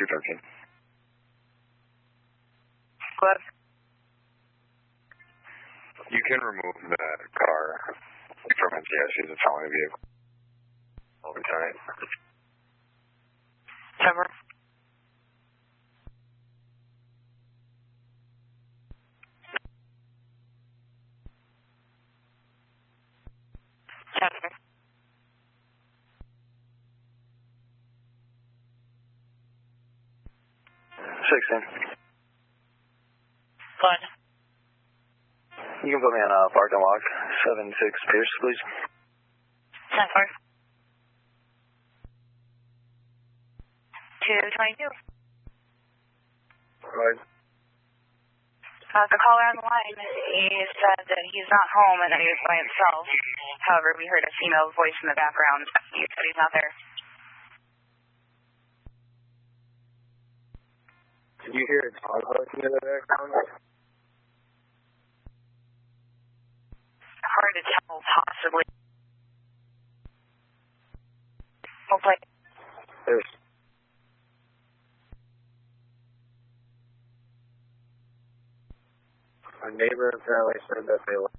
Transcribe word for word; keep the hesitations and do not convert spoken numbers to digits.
two thirteen. What? You can remove that car from N C S. It's a felony vehicle. Lieutenant. Cover. Cover. sixteen. What? You can put me on a park and walk. seven six Pierce, please. ten four. two twenty-two. Right. Uh, the caller on the line, he said that he's not home and that he was by himself. However, we heard a female voice in the background. He said he's not there. Did you hear a dog barking in the background? Hard to tell, possibly. Hopefully. There's a neighbor apparently said that they